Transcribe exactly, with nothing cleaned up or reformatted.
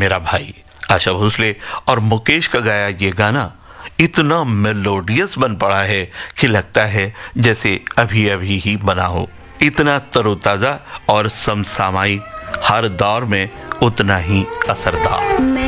मेरा भाई। आशा भोसले और मुकेश का गाया ये गाना इतना मेलोडियस बन पड़ा है कि लगता है जैसे अभी अभी ही बना हो। इतना तरोताजा और समसामयिक, हर दौर में उतना ही असरदार।